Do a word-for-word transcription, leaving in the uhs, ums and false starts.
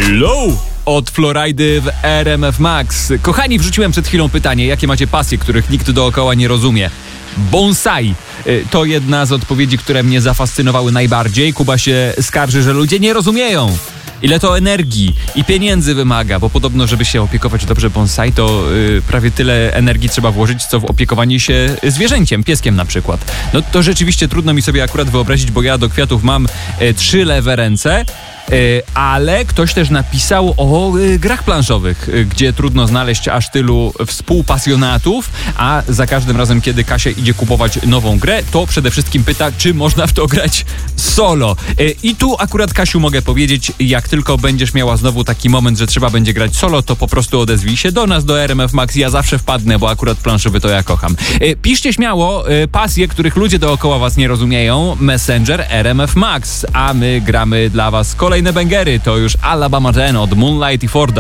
Low od Florajdy w R M F Max. Kochani, wrzuciłem przed chwilą pytanie, jakie macie pasje, których nikt dookoła nie rozumie. Bonsai to jedna z odpowiedzi, które mnie zafascynowały najbardziej. Kuba się skarży, że ludzie nie rozumieją, ile to energii i pieniędzy wymaga, bo podobno, żeby się opiekować dobrze bonsai, to yy, prawie tyle energii trzeba włożyć, co w opiekowanie się zwierzęciem, pieskiem na przykład. No to rzeczywiście trudno mi sobie akurat wyobrazić, bo ja do kwiatów mam yy, trzy lewe ręce, Yy, ale ktoś też napisał o yy, grach planszowych, yy, gdzie trudno znaleźć aż tylu współpasjonatów, a za każdym razem, kiedy Kasia idzie kupować nową grę, to przede wszystkim pyta, czy można w to grać solo. Yy, I tu akurat, Kasiu, mogę powiedzieć, jak tylko będziesz miała znowu taki moment, że trzeba będzie grać solo, to po prostu odezwij się do nas, do R M F Max. Ja zawsze wpadnę, bo akurat planszowy to ja kocham. Yy, piszcie śmiało yy, pasje, których ludzie dookoła was nie rozumieją. Messenger R M F Max, a my gramy dla was kolejne Kolejne bangery to już Alabama Ten od Moonlight i Forda.